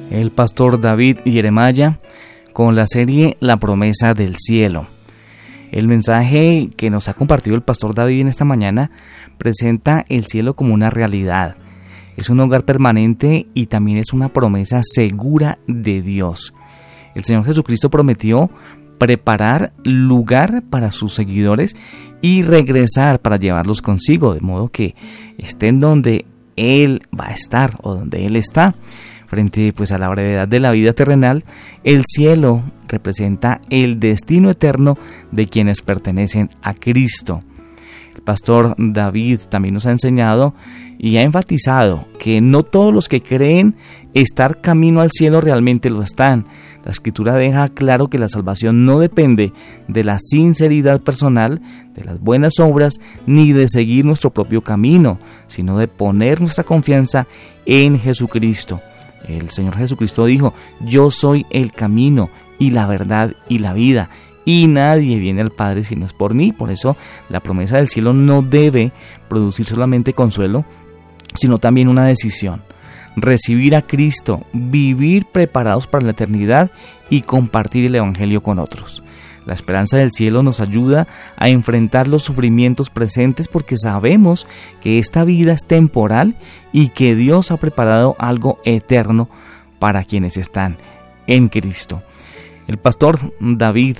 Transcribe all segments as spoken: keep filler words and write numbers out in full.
el pastor David Jeremiah con la serie La promesa del cielo. El mensaje que nos ha compartido el pastor David en esta mañana presenta el cielo como una realidad. Es un hogar permanente y también es una promesa segura de Dios. El Señor Jesucristo prometió preparar lugar para sus seguidores y regresar para llevarlos consigo, de modo que estén donde Él va a estar o donde Él está. Frente pues a la brevedad de la vida terrenal, el cielo representa el destino eterno de quienes pertenecen a Cristo. El pastor David también nos ha enseñado y ha enfatizado que no todos los que creen estar camino al cielo realmente lo están. La Escritura deja claro que la salvación no depende de la sinceridad personal, de las buenas obras, ni de seguir nuestro propio camino, sino de poner nuestra confianza en Jesucristo. El Señor Jesucristo dijo: yo soy el camino y la verdad y la vida, y nadie viene al Padre si no es por mí. Por eso la promesa del cielo no debe producir solamente consuelo, sino también una decisión: recibir a Cristo, vivir preparados para la eternidad y compartir el Evangelio con otros. La esperanza del cielo nos ayuda a enfrentar los sufrimientos presentes porque sabemos que esta vida es temporal y que Dios ha preparado algo eterno para quienes están en Cristo. El pastor David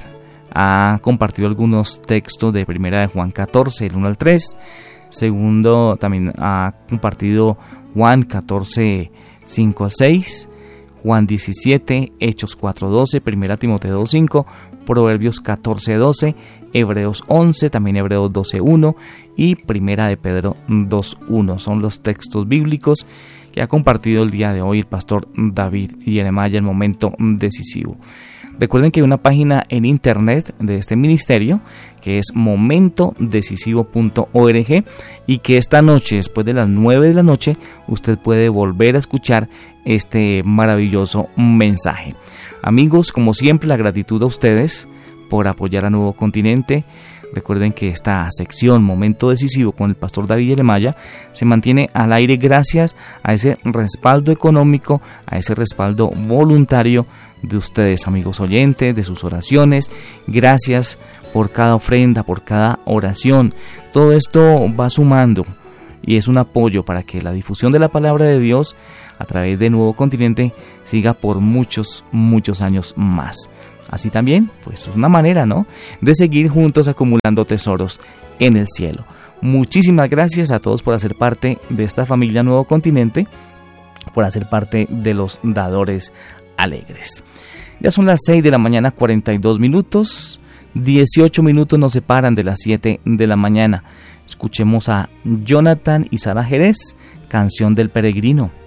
ha compartido algunos textos de Primera de Juan catorce, el uno al tres. Segundo, también ha compartido Juan catorce, cinco al seis. Juan diecisiete, Hechos cuatro doce, Primera Timoteo dos cinco, Proverbios catorce doce, Hebreos once, también Hebreos doce uno y Primera de Pedro dos uno. Son los textos bíblicos que ha compartido el día de hoy el pastor David Jeremiah en Momento Decisivo. Recuerden que hay una página en internet de este ministerio que es momento decisivo punto org y que esta noche, después de las nueve de la noche, usted puede volver a escuchar este maravilloso mensaje. Amigos, como siempre, la gratitud a ustedes por apoyar a Nuevo Continente. Recuerden que esta sección Momento Decisivo con el pastor David Jeremiah se mantiene al aire gracias a ese respaldo económico, a ese respaldo voluntario de ustedes, amigos oyentes, de sus oraciones. Gracias por cada ofrenda, por cada oración. Todo esto va sumando y es un apoyo para que la difusión de la palabra de Dios a través de Nuevo Continente siga por muchos, muchos años más. Así también, pues es una manera, ¿no?, de seguir juntos acumulando tesoros en el cielo. Muchísimas gracias a todos por hacer parte de esta familia Nuevo Continente, por hacer parte de los dadores alegres. Ya son las seis de la mañana, cuarenta y dos minutos, dieciocho minutos nos separan de las siete de la mañana. Escuchemos a Jonathan y Sara Jerez, Canción del Peregrino.